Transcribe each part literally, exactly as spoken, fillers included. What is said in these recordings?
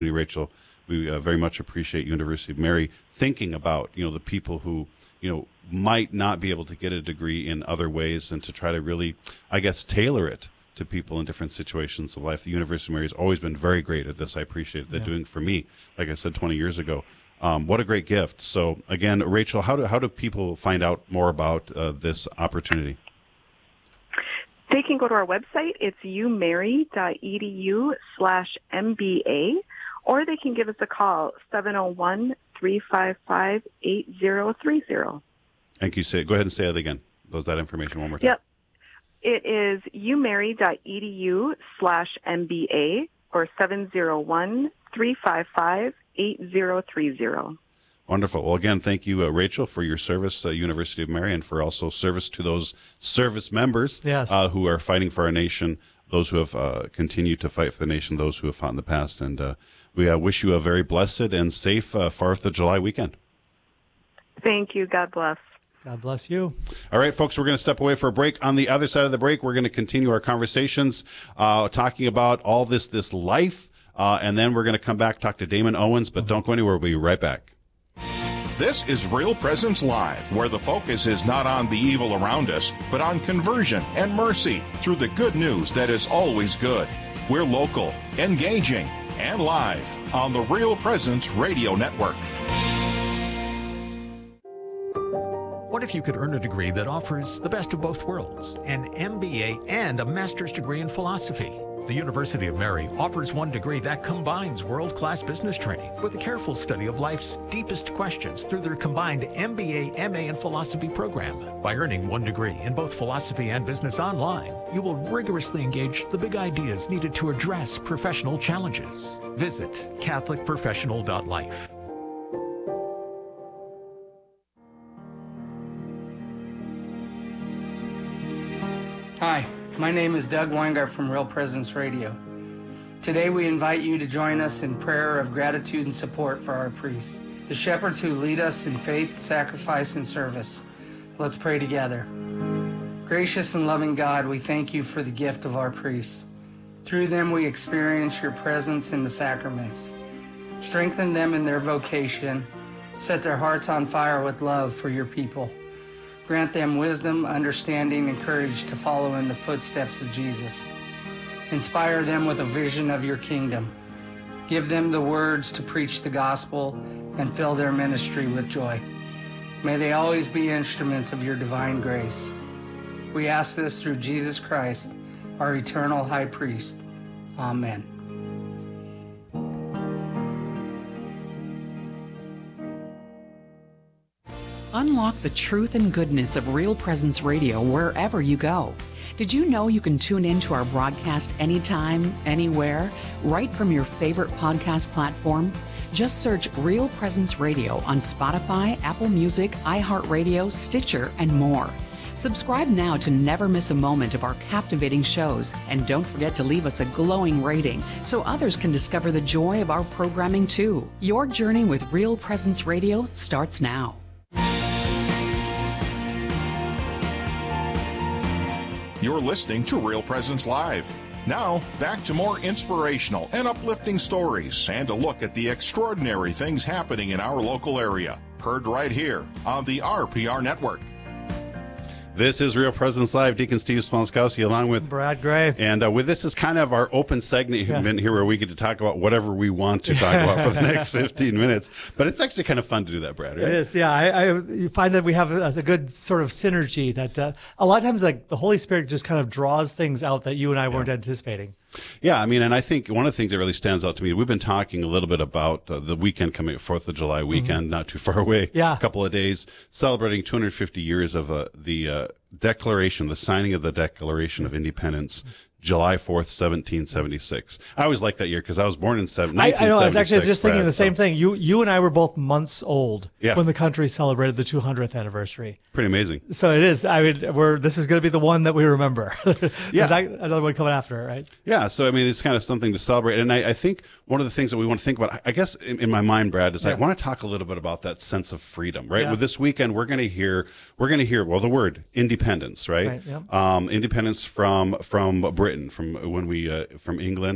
Rachel, we uh, very much appreciate University of Mary thinking about, you know, the people who, you know, might not be able to get a degree in other ways, and to try to really, I guess, tailor it to people in different situations of life. The University of Mary has always been very great at this. I appreciate they're yeah. doing for me, like I said, twenty years ago. Um, what a great gift. So again, Rachel, how do, how do people find out more about uh, this opportunity? They can go to our website. It's umary.edu slash MBA, or they can give us a call, seven oh one, three five five, eight oh three oh. Thank you. Say, go ahead and say that again. Those that information one more time. Yep. It is umary.edu slash MBA, or seven oh one, three five five, eight oh three oh. Wonderful. Well, again, thank you, uh, Rachel, for your service at University of Mary, and for also service to those service members yes. uh, who are fighting for our nation, those who have uh, continued to fight for the nation, those who have fought in the past. And uh, we uh, wish you a very blessed and safe uh, fourth of July weekend. Thank you. God bless. God bless you. All right, folks, we're going to step away for a break. On the other side of the break, we're going to continue our conversations, uh, talking about all this, this life, uh, and then we're going to come back, talk to Damon Owens, but don't go anywhere. We'll be right back. This is Real Presence Live, where the focus is not on the evil around us, but on conversion and mercy through the good news that is always good. We're local, engaging, and live on the Real Presence Radio Network. What if you could earn a degree that offers the best of both worlds, an M B A and a master's degree in philosophy? The University of Mary offers one degree that combines world-class business training with a careful study of life's deepest questions through their combined M B A, M A, and philosophy program. By earning one degree in both philosophy and business online, you will rigorously engage the big ideas needed to address professional challenges. Visit catholic professional dot life. Hi, my name is Doug Weingart from Real Presence Radio. Today we invite you to join us in prayer of gratitude and support for our priests, the shepherds who lead us in faith, sacrifice, and service. Let's pray together. Gracious and loving God, we thank you for the gift of our priests. Through them we experience your presence in the sacraments. Strengthen them in their vocation. Set their hearts on fire with love for your people. Grant them wisdom, understanding, and courage to follow in the footsteps of Jesus. Inspire them with a vision of your kingdom. Give them the words to preach the gospel and fill their ministry with joy. May they always be instruments of your divine grace. We ask this through Jesus Christ, our eternal high priest. Amen. Unlock the truth and goodness of Real Presence Radio wherever you go. Did you know you can tune in to our broadcast anytime, anywhere, right from your favorite podcast platform? Just search Real Presence Radio on Spotify, Apple Music, iHeartRadio, Stitcher, and more. Subscribe now to never miss a moment of our captivating shows, and don't forget to leave us a glowing rating so others can discover the joy of our programming too. Your journey with Real Presence Radio starts now. You're listening to Real Presence Live. Now, back to more inspirational and uplifting stories and a look at the extraordinary things happening in our local area. Heard right here on the R P R Network. This is Real Presence Live. Deacon Steve Sponskowski along with Brad Gray. And uh, with this is kind of our open segment yeah. here where we get to talk about whatever we want to talk about for the next fifteen minutes. But it's actually kind of fun to do that, Brad, right? It is, yeah. I, I you find that we have a, a good sort of synergy that uh, a lot of times like the Holy Spirit just kind of draws things out that you and I weren't yeah. anticipating. Yeah, I mean, and I think one of the things that really stands out to me, we've been talking a little bit about uh, the weekend coming, fourth of July weekend, mm-hmm. not too far away, yeah. a couple of days, celebrating two hundred fifty years of uh, the uh, Declaration, the signing of the Declaration of Independence, July fourth, seventeen seventy-six. I always liked that year because I was born in nineteen seventy-six. I, I know, I was actually just thinking Brad, the same so. thing. You you and I were both months old yeah. when the country celebrated the two hundredth anniversary. Pretty amazing. So it is. I mean, we're this is going to be the one that we remember. Yeah. There's another one coming after it, right? Yeah. So, I mean, it's kind of something to celebrate. And I, I think one of the things that we want to think about, I guess in, in my mind, Brad, is yeah. I want to talk a little bit about that sense of freedom, right? Yeah. With this weekend, we're going to hear, we're going to hear, well, the word independence, right? Right, yeah. Um, independence from, from Britain, from when we, uh, from England.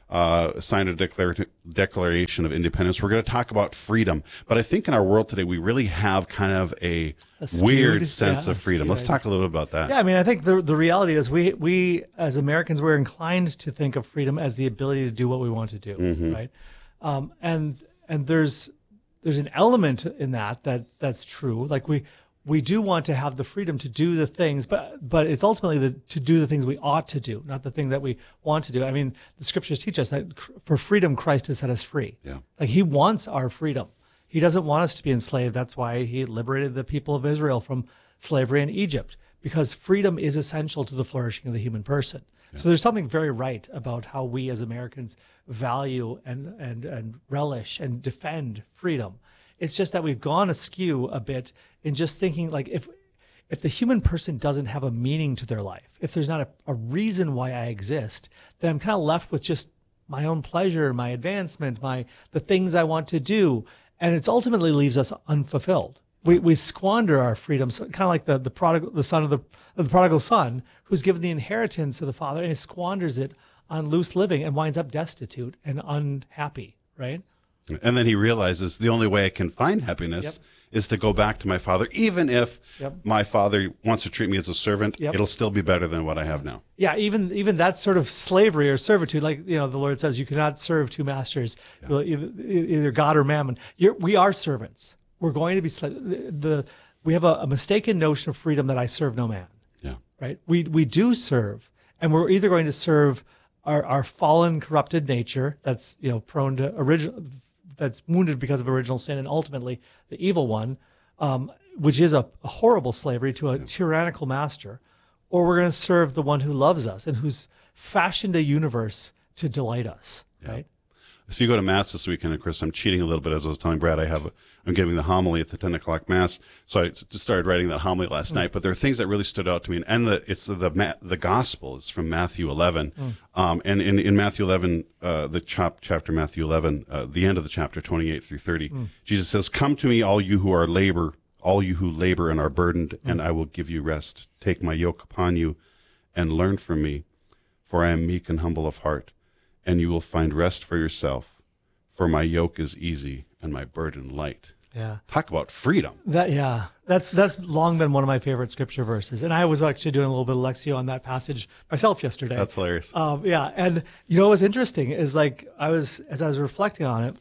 uh, signed a declar- Declaration of Independence. We're going to talk about freedom. But I think in our world today, we really have kind of a, A skewed- weird sense yeah, of freedom. skewed Let's talk a little bit about that. Yeah, I mean, I think the the reality is we we as Americans we're inclined to think of freedom as the ability to do what we want to do, Mm-hmm. right? Um, and and there's there's an element in that that that's true. Like we we do want to have the freedom to do the things, but but it's ultimately the, to do the things we ought to do, not the thing that we want to do. I mean, the scriptures teach us that cr- for freedom Christ has set us free. Yeah. Like he wants our freedom. He doesn't want us to be enslaved. That's why he liberated the people of Israel from slavery in Egypt, because freedom is essential to the flourishing of the human person. Yeah. So there's something very right about how we as Americans value and, and, and relish and defend freedom. It's just that we've gone askew a bit in just thinking like if if the human person doesn't have a meaning to their life, if there's not a, a reason why I exist, then I'm kind of left with just my own pleasure, my advancement, my the things I want to do. And it ultimately leaves us unfulfilled. We we squander our freedom, so kind of like the the prodigal, the son of the of the prodigal son, who's given the inheritance to the father, and he squanders it on loose living and winds up destitute and unhappy. Right? And then he realizes the only way I can find happiness Yep. is to go back to my father, even if Yep. my father wants to treat me as a servant. Yep. It'll still be better than what I have now. Yeah, even even that sort of slavery or servitude, like you know, the Lord says, you cannot serve two masters, You'll either, either God or mammon. You're, we are servants. We're going to be slaves. The we have a, a mistaken notion of freedom that I serve no man. Yeah. Right? We we do serve, and we're either going to serve our, our fallen, corrupted nature that's you know prone to original, that's wounded because of original sin, and ultimately the evil one, um, which is a, a horrible slavery to a yeah. tyrannical master, or we're going to serve the one who loves us and who's fashioned a universe to delight us. Yeah. Right? If you go to Mass this weekend, of course, I'm cheating a little bit. As I was telling Brad, I have a, I'm giving the homily at the ten o'clock Mass. So I just started writing that homily last mm. night. But there are things that really stood out to me. And the it's the the, the Gospel is from Matthew eleven. Mm. Um, and in, in Matthew eleven, uh, the chap, chapter Matthew eleven, uh, the end of the chapter, twenty-eight through thirty, mm. Jesus says, "Come to me, all you who are labor, all you who labor and are burdened, mm. and I will give you rest. Take my yoke upon you and learn from me, for I am meek and humble of heart, and you will find rest for yourself. For my yoke is easy and my burden light." Yeah. Talk about freedom. That yeah. That's that's long been one of my favorite scripture verses. And I was actually doing a little bit of Lectio on that passage myself yesterday. That's hilarious. Um, yeah. And you know what's interesting is like I was as I was reflecting on it,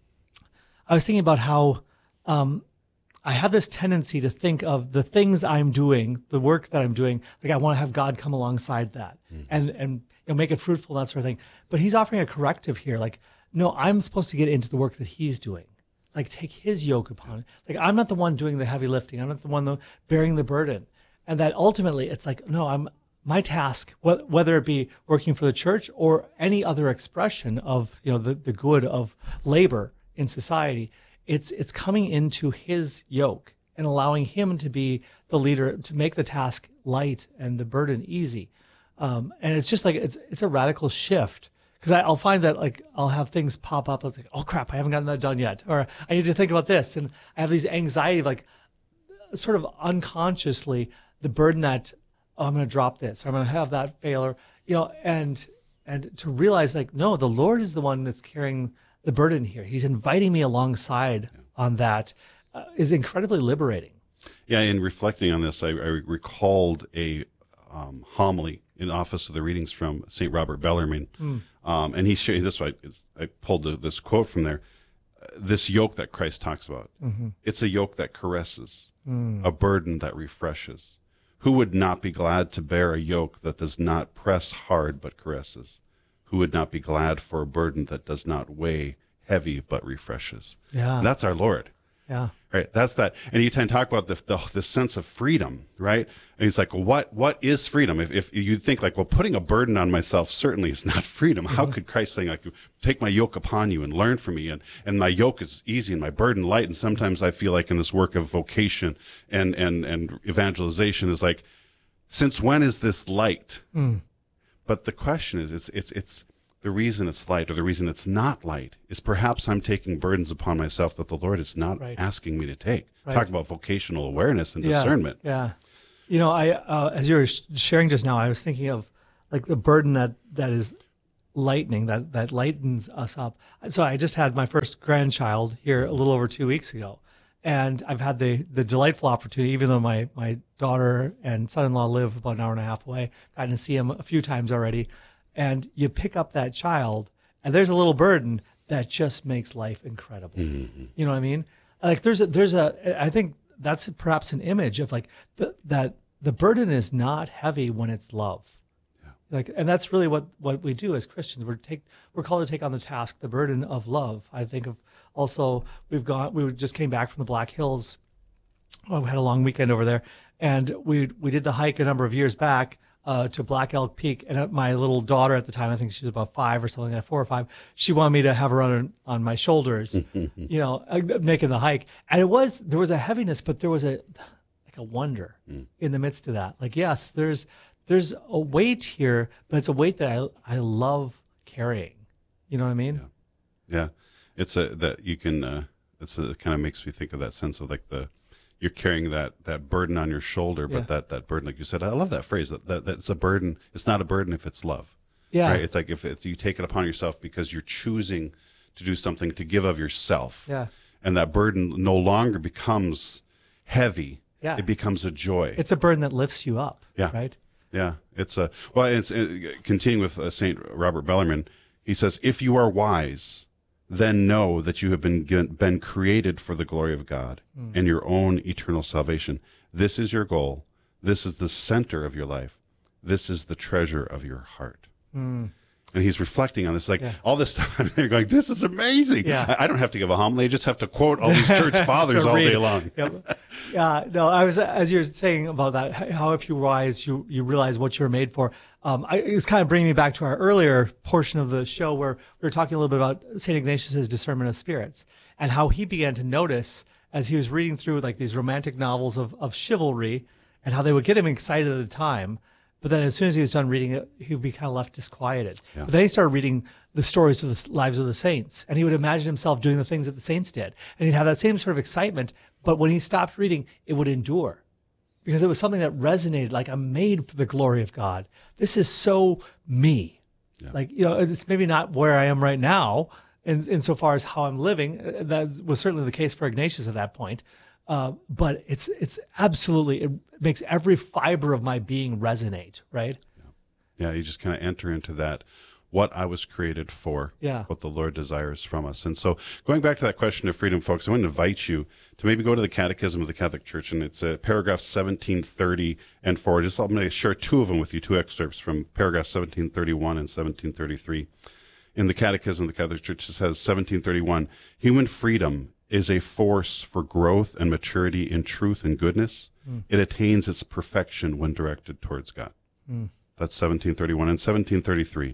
I was thinking about how um, I have this tendency to think of the things I'm doing, the work that I'm doing, like I want to have God come alongside that mm. and and you know, make it fruitful, that sort of thing. But he's offering a corrective here, like, no, I'm supposed to get into the work that he's doing. Like, take his yoke upon it. Like, I'm not the one doing the heavy lifting. I'm not the one the, bearing the burden. And that ultimately, it's like, no, I'm my task, wh- whether it be working for the church or any other expression of, you know, the, the good of labor in society, it's it's coming into his yoke and allowing him to be the leader, to make the task light and the burden easy. Um, and it's just like, it's it's a radical shift. Because I'll find that like I'll have things pop up. I'll think, oh crap, I haven't gotten that done yet, or I need to think about this, and I have these anxiety, like sort of unconsciously, the burden that oh, I'm going to drop this, or I'm going to have that failure, you know, and and to realize like no, the Lord is the one that's carrying the burden here. He's inviting me alongside yeah. on that uh, is incredibly liberating. Yeah, in reflecting on this, I, I recalled a um, homily in Office of the Readings from Saint Robert Bellarmine. Mm. Um, and he shared this. I, I pulled this quote from there. Uh, this yoke that Christ talks about, mm-hmm. it's a yoke that caresses, mm. a burden that refreshes. Who would not be glad to bear a yoke that does not press hard but caresses? Who would not be glad for a burden that does not weigh heavy but refreshes? Yeah, and that's our Lord. Yeah. Right. That's that. And you tend to talk about the, the, the sense of freedom, right? And it's like, well, what, what is freedom? If, if you think like, well, putting a burden on myself certainly is not freedom. How mm-hmm. could Christ say like, take my yoke upon you and learn from me? And, and my yoke is easy and my burden light. And sometimes I feel like in this work of vocation and, and, and evangelization is like, since when is this light? Mm. But the question is, it's, it's, it's, the reason it's light or the reason it's not light is perhaps I'm taking burdens upon myself that the Lord is not right. asking me to take. Right. Talk about vocational awareness and yeah, discernment. Yeah. You know, I uh, as you were sharing just now, I was thinking of like the burden that, that is lightening, that, that lightens us up. So I just had my first grandchild here a little over two weeks ago. And I've had the, the delightful opportunity, even though my, my daughter and son-in-law live about an hour and a half away, gotten to see him a few times already. And you pick up that child, and there's a little burden that just makes life incredible. Mm-hmm. You know what I mean? Like there's a, there's a, I think that's perhaps an image of like the, that the burden is not heavy when it's love. Yeah. Like, and that's really what, what we do as Christians. We're take, we're called to take on the task, the burden of love. I think of also, we've gone, we just came back from the Black Hills. Well, we had a long weekend over there, and we, we did the hike a number of years back, uh, to Black Elk Peak. And my little daughter at the time, I think she was about five or something like that, four or five, she wanted me to have her on, on my shoulders, you know, making the hike. And it was, there was a heaviness, but there was a, like a wonder mm. in the midst of that. Like, yes, there's, there's a weight here, but it's a weight that I, I love carrying. You know what I mean? Yeah. Yeah. It's a, that you can, uh, it's a, it kind of makes me think of that sense of like the, you're carrying that, that burden on your shoulder, but yeah. that, that burden, like you said, I love that phrase, that, that that's a burden. It's not a burden if it's love. Yeah. Right? It's like if it's, you take it upon yourself because you're choosing to do something, to give of yourself. Yeah. And that burden no longer becomes heavy. Yeah. It becomes a joy. It's a burden that lifts you up. Yeah. Right. Yeah. It's a, well, it's uh, continuing with uh, Saint Robert Bellarmine. He says, if you are wise, then know that you have been been created for the glory of God mm. and your own eternal salvation. This is your goal. This is the center of your life. This is the treasure of your heart. Mm. And he's reflecting on this, like yeah. all this stuff. And they're going, this is amazing. Yeah. I, I don't have to give a homily. I just have to quote all these church fathers all day long. Yep. Yeah, no, I was, as you're saying about that, how if you rise, you, you realize what you're made for. Um, I, it was kind of bringing me back to our earlier portion of the show where we were talking a little bit about Saint Ignatius's discernment of spirits and how he began to notice as he was reading through like these romantic novels of, of chivalry and how they would get him excited at the time. But then as soon as he was done reading it, he would be kind of left disquieted. Yeah. But then he started reading the stories of the lives of the saints, and he would imagine himself doing the things that the saints did. And he'd have that same sort of excitement, but when he stopped reading, it would endure. Because it was something that resonated, like, I'm made for the glory of God. This is so me. Yeah. Like, you know, it's maybe not where I am right now, in insofar as how I'm living. That was certainly the case for Ignatius at that point. Uh, but it's it's absolutely, it makes every fiber of my being resonate, right? Yeah, yeah, you just kind of enter into that, what I was created for, yeah. what the Lord desires from us. And so going back to that question of freedom, folks, I want to invite you to maybe go to the Catechism of the Catholic Church, and it's uh, paragraph seventeen thirty and forward. Just, I'm going to share two of them with you, two excerpts from paragraph seventeen thirty-one and seventeen thirty-three. In the Catechism of the Catholic Church, it says, seventeen thirty-one, human freedom is a force for growth and maturity in truth and goodness. Mm. It attains its perfection when directed towards God. Mm. That's seventeen thirty-one. And seventeen thirty-three,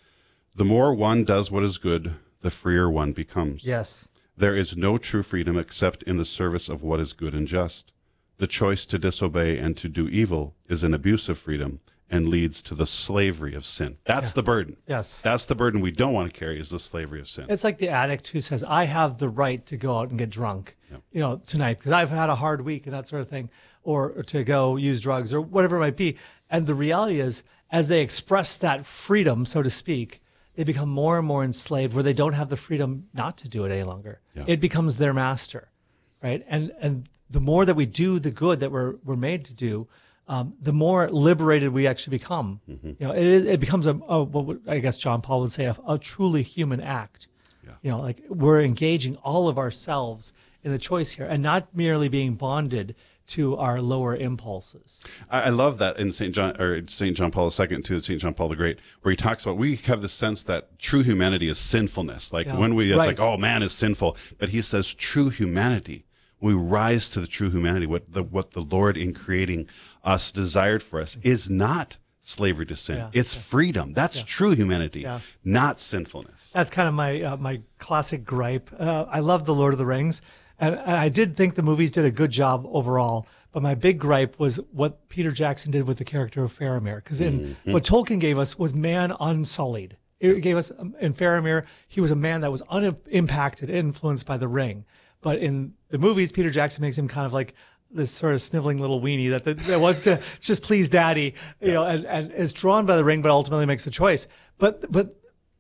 the more one does what is good, the freer one becomes. Yes. There is no true freedom except in the service of what is good and just. The choice to disobey and to do evil is an abuse of freedom and leads to the slavery of sin. That's yeah. the burden. Yes. That's the burden we don't want to carry, is the slavery of sin. It's like the addict who says, I have the right to go out and get drunk, yep. you know, tonight because I've had a hard week and that sort of thing, or, or to go use drugs or whatever it might be. And the reality is, as they express that freedom, so to speak, they become more and more enslaved where they don't have the freedom not to do it any longer. Yeah. It becomes their master, right? And and the more that we do the good that we're we're made to do, um, the more liberated we actually become. Mm-hmm. You know, it, it becomes a, a what I guess John Paul would say, a, a truly human act. Yeah. You know, like we're engaging all of ourselves in the choice here and not merely being bonded to our lower impulses. I, I love that in Saint John or Saint John Paul the Second to Saint John Paul the Great, where he talks about we have the sense that true humanity is sinfulness. Like yeah. when we, it's right. like, oh, man is sinful. But he says true humanity, we rise to the true humanity. What the what the Lord in creating us desired for us is not slavery to sin. Yeah. It's yeah. freedom. That's yeah. true humanity, yeah. not sinfulness. That's kind of my uh, my classic gripe. Uh, I love the Lord of the Rings. And, and I did think the movies did a good job overall, but my big gripe was what Peter Jackson did with the character of Faramir. Because in mm-hmm. what Tolkien gave us was man unsullied. It gave us in Faramir, he was a man that was unimpacted, influenced by the ring. But in the movies, Peter Jackson makes him kind of like this sort of sniveling little weenie that, that, that wants to just please daddy, you know, and, and is drawn by the ring, but ultimately makes the choice. But but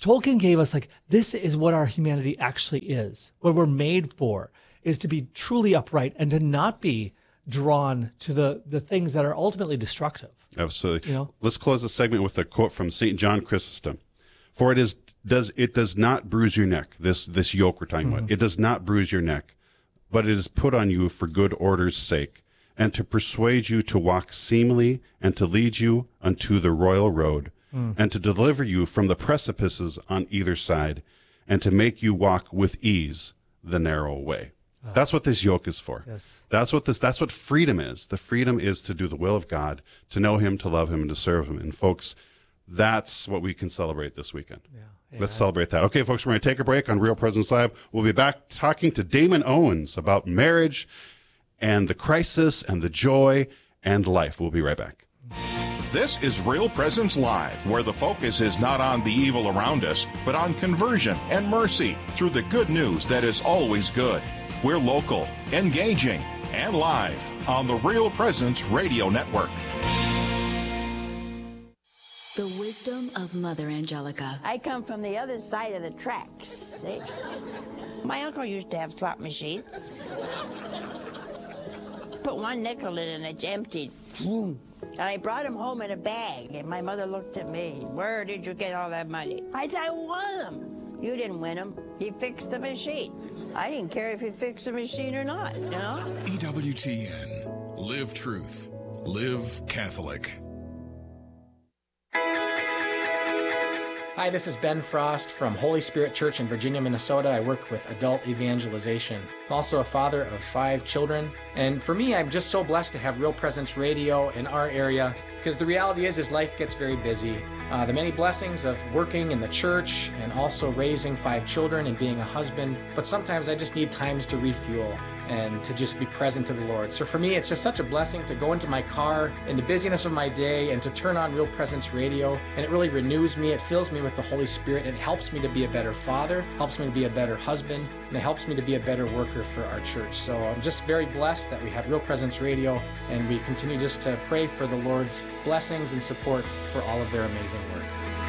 Tolkien gave us like, this is what our humanity actually is, what we're made for, is to be truly upright and to not be drawn to the, the things that are ultimately destructive. Absolutely. You know? Let's close the segment with a quote from Saint John Chrysostom. For it is does it does not bruise your neck, this this yoke we're talking mm-hmm. about. It does not bruise your neck, but it is put on you for good order's sake, and to persuade you to walk seemly, and to lead you unto the royal road, mm. and to deliver you from the precipices on either side, and to make you walk with ease the narrow way. Oh. That's what this yoke is for. Yes. That's what this that's what freedom is. The freedom is to do the will of God, to know him, to love him, and to serve him. And folks, that's what we can celebrate this weekend. Yeah. Yeah. Let's celebrate that. Okay, folks, we're going to take a break on Real Presence Live. We'll be back talking to Damon Owens about marriage and the crisis and the joy and life. We'll be right back. This is Real Presence Live, where the focus is not on the evil around us, but on conversion and mercy through the good news that is always good. We're local, engaging, and live on the Real Presence Radio Network. The wisdom of Mother Angelica. I come from the other side of the tracks, see? My uncle used to have slot machines. Put one nickel in and it's emptied. And I brought him home in a bag, and my mother looked at me. Where did you get all that money? I said, I won them. You didn't win them. You fixed the machine. I didn't care if you fixed the machine or not, you know? E W T N. Live truth. Live Catholic. Hi, this is Ben Frost from Holy Spirit Church in Virginia, Minnesota. I work with adult evangelization. I'm also a father of five children. And for me, I'm just so blessed to have Real Presence Radio in our area, because the reality is, is life gets very busy. Uh, the many blessings of working in the church and also raising five children and being a husband. But sometimes I just need times to refuel and to just be present to the Lord. So for me, it's just such a blessing to go into my car in the busyness of my day and to turn on Real Presence Radio. And it really renews me. It fills me with the Holy Spirit. It helps me to be a better father, helps me to be a better husband, and it helps me to be a better worker for our church. So I'm just very blessed that we have Real Presence Radio, and we continue just to pray for the Lord's blessings and support for all of their amazing work.